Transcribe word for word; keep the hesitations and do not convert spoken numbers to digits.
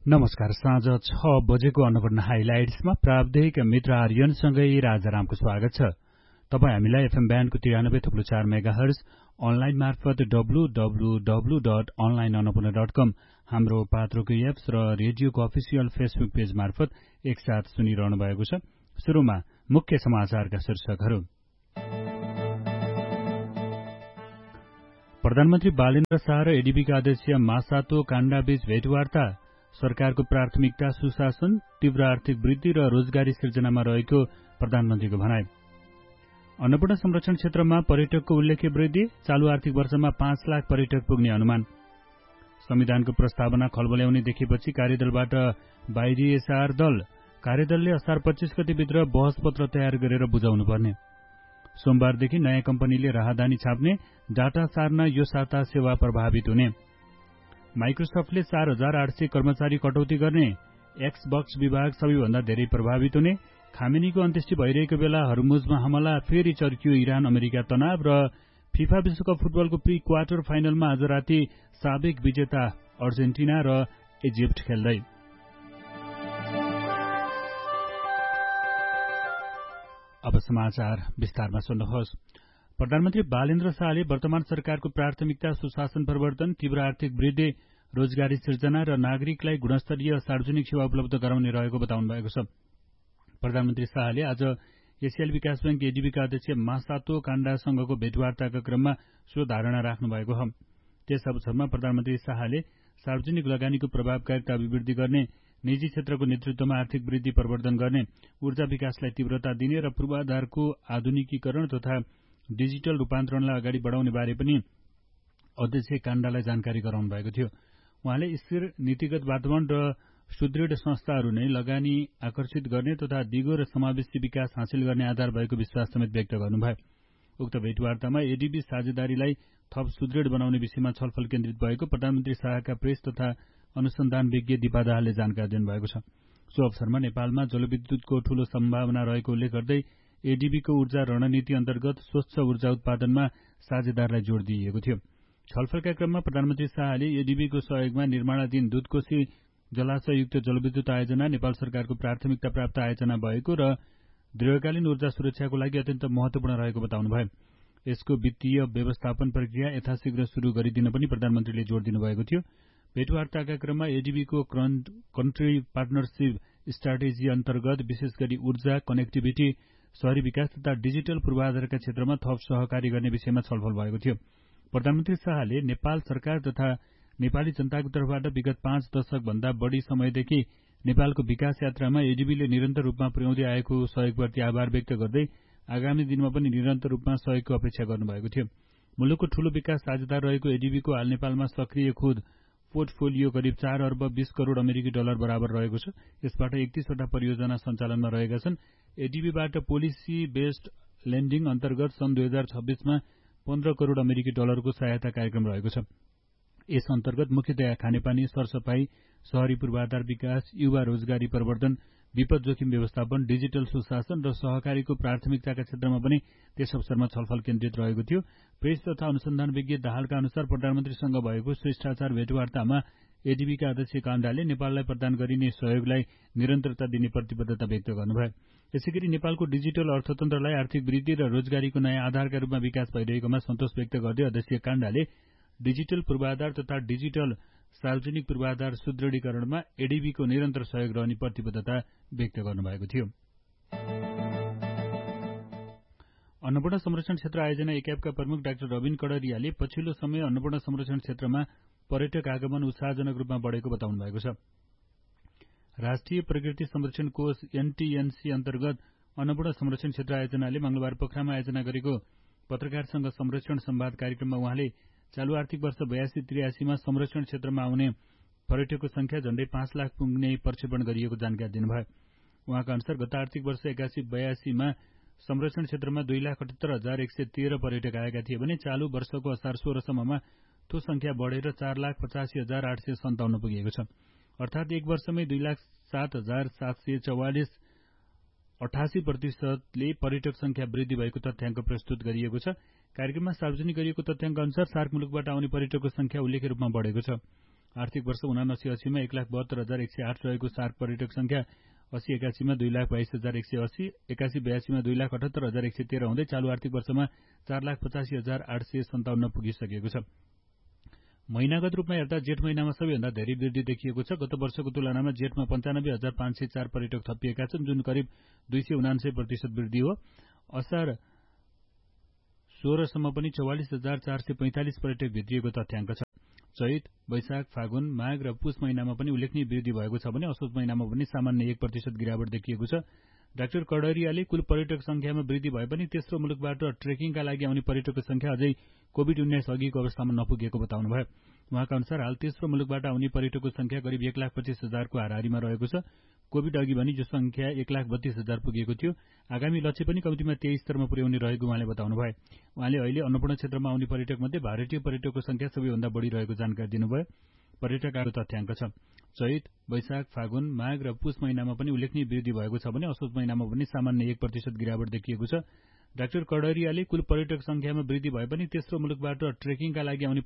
नमस्कार, साँझ छ बजेको अन्नपूर्ण हाइलाइट्समा प्राविधिक मित्र आर्यनसँगै राजारामको स्वागत छ। तपाई हामीलाई एफएम ब्यान्डको तिरानब्बे थुप्रो चार मेगाहर्ज अनलाइन मार्फत W W W dot online Annapurna dot कम हाम्रो पात्रोको एप्स र रेडियोको अफिसियल फेसबुक पेज मार्फत एकसाथ सुनिरहनु भएको छ। सुरुमा मुख्य समाचारका शीर्षकहरू। प्रधानमन्त्री बालेन्द्र शाह र एडीबीका अध्यक्ष मासातो काण्डाबीच भेटवार्ता। सरकारको प्राथमिकता सुशासन, तीव्र आर्थिक वृद्धि र रोजगारी सिर्जनामा रहेको प्रधानमन्त्रीको भनाई। अन्नपूर्ण संरक्षण क्षेत्रमा पर्यटकको उल्लेख्य वृद्धि, चालू आर्थिक वर्षमा पाँच लाख पर्यटक पुग्ने अनुमान। संविधानको प्रस्तावना खलबल्याउने देखेपछि कार्यदलबाट बाहिरिएसार दल, कार्यदलले असार पच्चीस गतिभित्र बहस पत्र तयार गरेर बुझाउनुपर्ने। सोमबारदेखि नयाँ कम्पनीले राहदानी छाप्ने, डाटा सार्न यो साता सेवा प्रभावित हुने। माइक्रोसफ्टले चार हजार आठ सय कर्मचारी कटौती गर्ने, एक्सबक्स विभाग सबैभन्दा धेरै प्रभावित हुने, खामेनीको अन्त्येष्टि भइरहेको बेला हर्मुजमा हमला, फेरि चर्कियो इरान अमेरिका तनाव र फिफा विश्वकप फुटबलको प्री क्वार्टर फाइनलमा आज राति साबिक विजेता अर्जेन्टिना र इजिप्ट खेल्दै। अब समाचार विस्तारमा सुन्नुहोस्। प्रधानमन्त्री बालेन्द्र शाहले वर्तमान सरकारको प्राथमिकता सुशासन प्रवर्तन, तीव्र आर्थिक वृद्धि, रोजगारी सिर्जना र नागरिकलाई गुणस्तरीय सार्वजनिक सेवा उपलब्ध गराउने रहेको बताउनु भएको छ। प्रधानमन्त्री शाहले आज एसियाली विकास ब्याङ्क एडीबीका अध्यक्ष मासातो काण्डासँगको भेटवार्ताका क्रममा सो धारणा राख्नु भएको हो। त्यस अवसरमा प्रधानमन्त्री शाहले सार्वजनिक लगानीको प्रभावकारिता अभिवृद्धि गर्ने, निजी क्षेत्रको नेतृत्वमा आर्थिक वृद्धि प्रवर्धन गर्ने, ऊर्जा विकासलाई तीव्रता दिने र पूर्वाधारको आधुनिकीकरण तथा डिजिटल रूपान्तरणलाई अगाडि बढाउने बारे पनि अध्यक्ष काण्डालाई जानकारी गराउनु भएको थियो। उहाँले स्थिर नीतिगत वातावरण र सुदृढ संस्थाहरू नै लगानी आकर्षित गर्ने तथा दिगो र समावेशी विकास हासिल गर्ने आधार भएको विश्वास समेत व्यक्त गर्नुभयो। उक्त भेटवार्तामा एडीबी साझेदारीलाई थप सुदृढ बनाउने विषयमा छलफल केन्द्रित भएको प्रधानमन्त्री शाहका प्रेस तथा अनुसन्धान विज्ञ दिपा दाहालले जानकारी दिनुभएको छ। सो अवसरमा नेपालमा जलविद्युतको ठूलो सम्भावना रहेको उल्लेख गर्दै एडीबीको ऊर्जा रणनीति अन्तर्गत स्वच्छ ऊर्जा उत्पादनमा साझेदारलाई जोड़ दिइएको थियो। छलफलका क्रममा प्रधानमन्त्री शाहले एडीबीको सहयोगमा निर्माणाधीन दुधकोशी जलाशययुक्त जलविद्युत आयोजना नेपाल सरकारको प्राथमिकता प्राप्त आयोजना भएको र दीर्घकालीन ऊर्जा सुरक्षाको लागि अत्यन्त महत्वपूर्ण रहेको बताउनुभयो। यसको वित्तीय व्यवस्थापन प्रक्रिया यथाशीघ्र शुरू गरिदिन पनि प्रधानमन्त्रीले जोड़ दिनुभएको थियो। भेटवार्ताका क्रममा एडीबीको कन्ट्री पार्टनरशिप स्ट्राटेजी अन्तर्गत विशेष गरी ऊर्जा, कनेक्टिभिटी, शहरी विकास तथा डिजिटल पूर्वाधारका क्षेत्रमा थप सहकारी गर्ने विषयमा छलफल भएको थियो। प्रधानमन्त्री शाहले नेपाल सरकार तथा नेपाली जनताको तर्फबाट विगत पाँच दशक भन्दा बढ़ी समयदेखि नेपालको विकास यात्रामा एडीबीले निरन्तर रूपमा पुर्याउँदै आएको सहयोगप्रति आभार व्यक्त गर्दै आगामी दिनमा पनि निरन्तर रूपमा सहयोगको अपेक्षा गर्नुभएको थियो। मुलुकको ठूलो विकास साझेदार रहेको एडीबीको हाल नेपालमा सक्रिय खुद पोर्टफोलियो करिब चार अर्ब बीस करोड़ अमेरिकी डलर बराबर रहेको छ। यसबाट एकतीसवटा परियोजना सञ्चालनमा रहेका छन्। एडीबीबाट पोलिसी बेस्ड लेन्डिङ अन्तर्गत सन् दुई हजार छब्बीसमा पन्ध्र करोड़ अमेरिकी डलरको सहायता कार्यक्रम रहेको छ। यस अन्तर्गत मुख्यतया खानेपानी, सरसफाई, शहरी पूर्वाधार विकास, युवा रोजगारी प्रवर्धन, विपद जोखिम व्यवस्थापन, डिजिटल सुशासन र सहकारीको प्राथमिकताका क्षेत्रमा पनि त्यस अवसरमा छलफल केन्द्रित रहेको थियो। प्रेस तथा अनुसन्धान विज्ञ दाहालका अनुसार प्रधानमन्त्रीसँग भएको शिष्टाचार भेटवार्तामा एडीबीका अध्यक्ष काण्डाले नेपाललाई प्रदान गरिने सहयोगलाई निरन्तरता दिने प्रतिबद्धता व्यक्त गर्नुभयो। यसैगरी नेपालको डिजिटल अर्थतन्त्रलाई आर्थिक वृद्धि र रोजगारीको नयाँ आधारका रूपमा विकास भइरहेकोमा सन्तोष व्यक्त गर्दै अध्यक्ष काण्डाले डिजिटल पूर्वाधार तथा डिजिटल सार्वजनिक पूर्वाधार सुदृढीकरणमा एडीबीको निरन्तर सहयोग रहने प्रतिबद्धता व्यक्त गर्नुभएको थियो। अन्नपूर्ण संरक्षण क्षेत्र आयोजना एकापका प्रमुख डाक्टर रविन कड़रियाले पछिल्लो समय अन्नपूर्ण संरक्षण क्षेत्रमा पर्यटक आगमन उत्साहजनक रूपमा बढ़ेको बताउनु भएको छ। राष्ट्रिय प्रकृति संरक्षण कोष एनटीएनसी अन्तर्गत अन्नपूर्ण संरक्षण क्षेत्र आयोजनाले मंगलबार पोखरामा आयोजना गरेको पत्रकारसँग संरक्षण संवाद कार्यक्रममा उहाँले चालू आर्थिक वर्ष बयासी त्रियासीमा संरक्षण क्षेत्रमा आउने पर्यटकको संख्या झण्डै पाँच लाख पुग्ने प्रक्षेपण गरिएको जानकारी दिनुभयो। उहाँका अनुसार गत आर्थिक वर्ष एकासी बयासीमा संरक्षण क्षेत्रमा दुई लाख अठहत्तर हजार एक सय तेह्र पर्यटक आएका थिए भने चालू वर्षको असार सोह्रसम्ममा त्यो संख्या बढ़ेर चार लाख पचासी हजार आठ सय सन्ताउन्न पुगेको छ। अर्थात एक वर्षमै दुई लाख सात हजार सात सय चौवालिस अठासी प्रतिशतले पर्यटक संख्या वृद्धि भएको तथ्याङ्क प्रस्तुत गरिएको छ। कार्यक्रममा सार्वजनिक गरिएको तथ्याङ्क अनुसार सार्क मुलुकबाट आउने पर्यटकको संख्या उल्लेख्य रूपमा बढ़ेको छ। आर्थिक वर्ष उनासी अस्सीमा एक लाख बहत्तर हजार एक सय आठ रहेको सार्क पर्यटक संख्या अस्सी एकासीमा दुई लाख बाइस हजार एक सय अस्सी एकासी बयासीमा दुई लाख अठहत्तर हजार एक सय तेह्र हुँदै चालू आर्थिक वर्षमा चार लाख पचासी हजार आठ सय सन्ताउन्न पुगिसकेको छ। महिनागत रूपमा हेर्दा जेठ महिनामा सबैभन्दा धेरै वृद्धि देखिएको छ। गत वर्षको तुलनामा जेठमा पन्चानब्बे हजार पाँच सय चार पर्यटक थपिएका छन्, जुन करिब दुई सय उनान्सय प्रतिशत वृद्धि हो। असार सोह्रसम्म पनि चौवालिस हजार चार सय पैंतालिस पर्यटक भित्रिएको तथ्याङ्क छ। चैत, वैशाख, फागुन, माघ र पुष महिनामा पनि उल्लेखनीय वृद्धि भएको छ भने असोज महिनामा पनि सामान्य एक प्रतिशत गिरावट देखिएको छ। डाक्टर कडारियाले कुल पर्यटक संख्यामा वृद्धि भए पनि तेस्रो मुलुकबाट ट्रेकिङका लागि आउने पर्यटकको संख्या अझै कोभिड उन्नाइस अघिको अवस्थामा नपुगेको बताउनुभयो। उहाँका अनुसार हाल तेस्रो मुलुकबाट आउने पर्यटकको संख्या करिब एक लाख पच्चीस हजारको हाराहारीमा रहेको छ। कोभिड अघि भने जो संख्या एक लाख बत्तीस हजार पुगेको थियो। आगामी लक्ष्य पनि कम्तीमा त्यही स्तरमा पुर्याउने रहेको उहाँले बताउनुभयो। उहाँले अहिले अन्नपूर्ण क्षेत्रमा आउने पर्यटक मध्ये भारतीय पर्यटकको संख्या सबैभन्दा बढी रहेको जानकारी दिनुभयो। पर्यटकको तथ्याङ्क छ। चैत, वैशाख, फागुन, माघ र पुष महिनामा पनि उल्लेखनीय वृद्धि भएको छ भने असोज महिनामा पनि सामान्य एक प्रतिशत गिरावट देखिएको छ। डाक्टर कडारियाले कुल पर्यटक संख्यामा वृद्धि भए पनि तेस्रो मुलुकबाट ट्रेकिङका लागि आउने